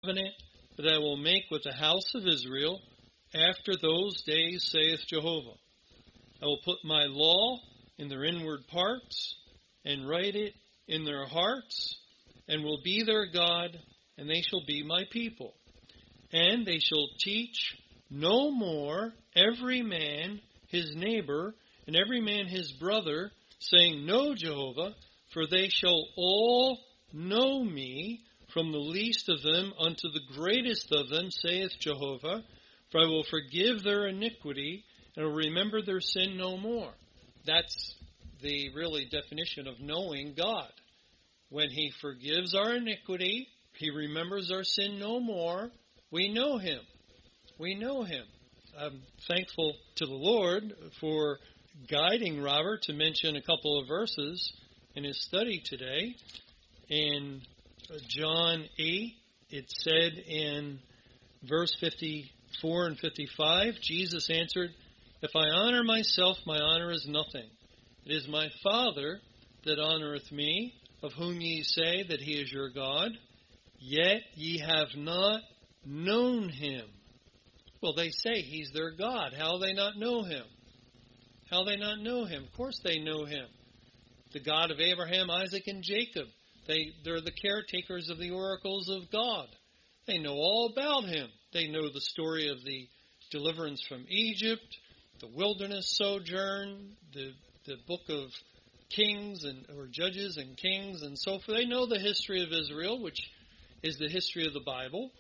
covenant that I will make with the house of Israel after those days, saith Jehovah. I will put my law in their inward parts, and write it in their hearts, and will be their God, and they shall be my people. And they shall teach no more every man his neighbor, and every man his brother, saying, Know Jehovah, for they shall all know me, from the least of them unto the greatest of them, saith Jehovah, for I will forgive their iniquity, and will remember their sin no more. That's the really definition of knowing God. When He forgives our iniquity, He remembers our sin no more, we know Him. We know Him. I'm thankful to the Lord for guiding Robert to mention a couple of verses in his study today. In John 8, it said in verse 54 and 55, Jesus answered, If I honor myself, my honor is nothing. It is my Father that honoreth me, of whom ye say that He is your God, yet ye have not known Him. Well, they say He's their God. How do they not know Him? How do they not know Him? Of course they know Him. The God of Abraham, Isaac, and Jacob. They're the caretakers of the oracles of God. They know all about Him. They know the story of the deliverance from Egypt, the wilderness sojourn, the book of Kings or Judges and Kings and so forth. They know the history of Israel, which is the history of the Bible.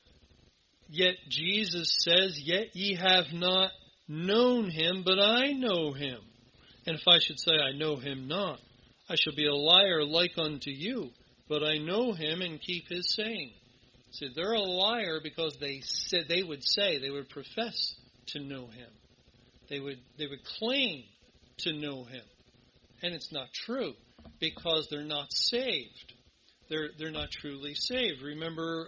Yet Jesus says, Yet ye have not known Him, but I know Him. And if I should say I know Him not, I shall be a liar like unto you, but I know Him and keep His saying. See, they're a liar because they would profess to know Him. They would claim to know Him. And it's not true because they're not saved. They're not truly saved. Remember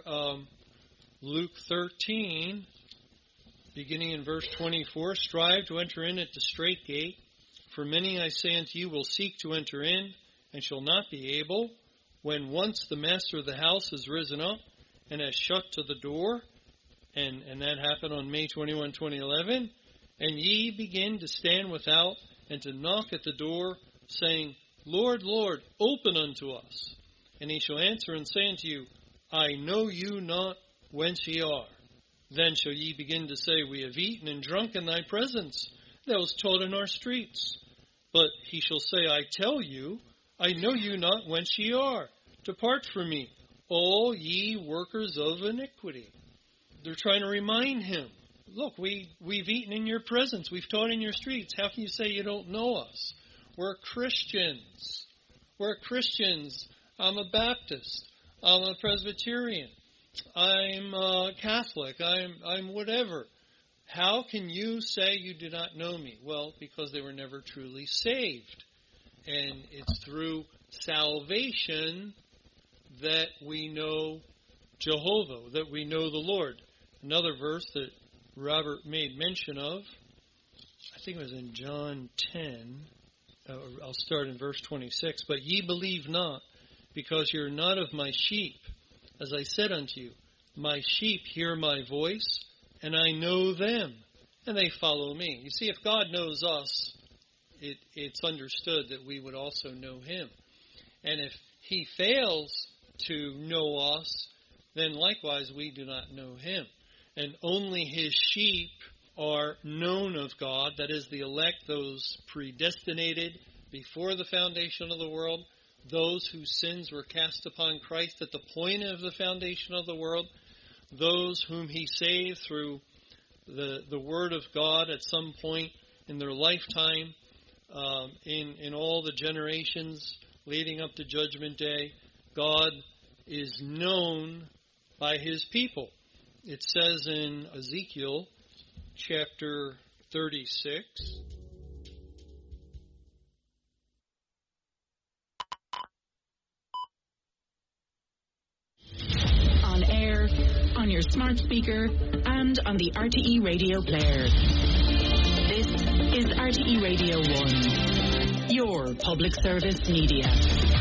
Luke 13, beginning in verse 24, Strive to enter in at the strait gate, for many, I say unto you, will seek to enter in, and shall not be able, when once the master of the house is risen up, and has shut to the door, and that happened on May 21, 2011, and ye begin to stand without, and to knock at the door, saying, Lord, Lord, open unto us. And He shall answer and say unto you, I know you not whence ye are. Then shall ye begin to say, We have eaten and drunk in thy presence. That was taught in our streets. But He shall say, I tell you, I know you not whence ye are. Depart from me, all ye workers of iniquity. They're trying to remind Him, look, we've eaten in your presence. We've taught in your streets. How can you say you don't know us? We're Christians. We're Christians. I'm a Baptist. I'm a Presbyterian. I'm a Catholic. I'm whatever. How can you say you do not know me? Well, because they were never truly saved. And it's through salvation that we know Jehovah, that we know the Lord. Another verse that Robert made mention of, I think it was in John 10. I'll start in verse 26. But ye believe not, because ye are not of my sheep. As I said unto you, my sheep hear my voice, and I know them, and they follow me. You see, if God knows us, it's understood that we would also know Him. And if He fails to know us, then likewise we do not know Him. And only His sheep are known of God, that is, the elect, those predestinated before the foundation of the world, those whose sins were cast upon Christ at the point of the foundation of the world, those whom He saved through the Word of God at some point in their lifetime, in all the generations leading up to Judgment Day. God is known by His people. It says in Ezekiel chapter 36, on air, on your smart speaker, and on the RTE radio player. This is RTE Radio 1, your public service media.